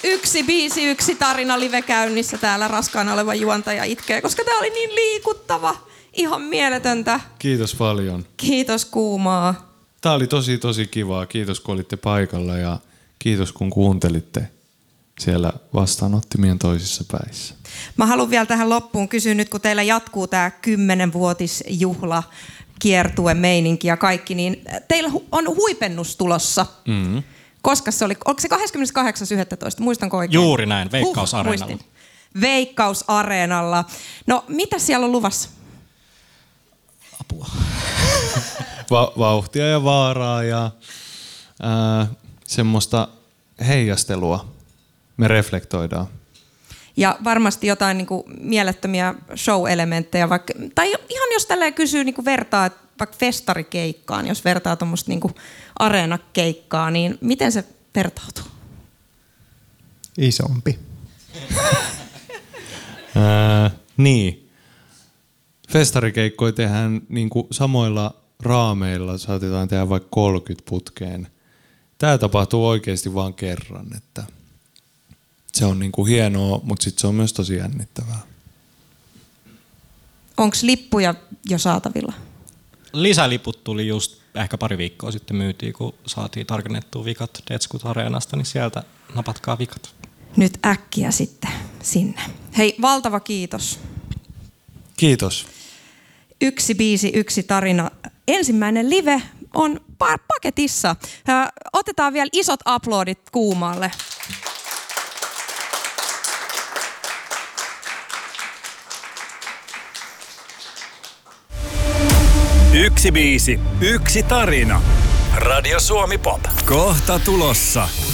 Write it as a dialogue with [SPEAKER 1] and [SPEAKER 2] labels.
[SPEAKER 1] Yksi biisi, yksi tarina live käynnissä. Täällä raskaana oleva juontaja itkee, koska tää oli niin liikuttava. Ihan mieletöntä.
[SPEAKER 2] Kiitos paljon.
[SPEAKER 1] Kiitos Kuumaa.
[SPEAKER 2] Tää oli tosi kivaa. Kiitos kun olitte paikalla ja kiitos kun kuuntelitte siellä vastaanottimien toisissa päissä.
[SPEAKER 1] Mä haluan vielä tähän loppuun kysyä nyt, kun teillä jatkuu tää 10-vuotisjuhla, kiertue, meininki ja kaikki, niin teillä on huipennus tulossa. Mm-hmm. Koska se oli? Onko se 28.11.? Muistanko oikein?
[SPEAKER 3] Juuri näin, Veikkausareenalla.
[SPEAKER 1] Veikkausareenalla. No, mitä siellä on luvassa?
[SPEAKER 3] Apua.
[SPEAKER 2] Vauhtia ja vaaraa ja semmoista heijastelua. Me reflektoidaan. Ja
[SPEAKER 1] varmasti jotain niin kuin mielettömiä show-elementtejä, vaikka, tai ihan jos tälleen kysyy niin kuin vertaa, vaikka festarikeikkaan, jos vertaa tuommoista niin kuin areenakeikkaa, niin miten se vertautuu?
[SPEAKER 4] Isompi.
[SPEAKER 2] Niin. Festarikeikkoja tehdään niin kuin samoilla raameilla, saatetaan tehdä vaikka 30 putkeen. Tämä tapahtuu oikeasti vain kerran, että se on niin kuin hienoa, mutta sitten se on myös tosi jännittävää.
[SPEAKER 1] Onko lippuja jo saatavilla?
[SPEAKER 3] Lisäliput tuli just ehkä pari viikkoa sitten myytiin, kun saatiin tarkennettua vikat Detskut Areenasta, niin sieltä napatkaa vikat.
[SPEAKER 1] Nyt äkkiä sitten sinne. Hei, valtava kiitos.
[SPEAKER 2] Kiitos.
[SPEAKER 1] Yksi biisi, yksi tarina. Ensimmäinen live on paketissa. Otetaan vielä isot aplodit Kuumaalle.
[SPEAKER 5] Yksi biisi, yksi tarina. Radio Suomi Pop. Kohta tulossa.